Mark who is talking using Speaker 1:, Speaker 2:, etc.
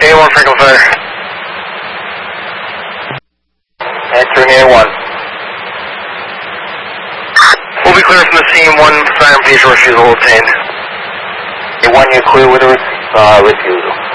Speaker 1: A1 Franklin Fire. Answering A1. We'll be clear from the scene. 1 siren, please, refusal obtained. A1, you're clear with a refusal.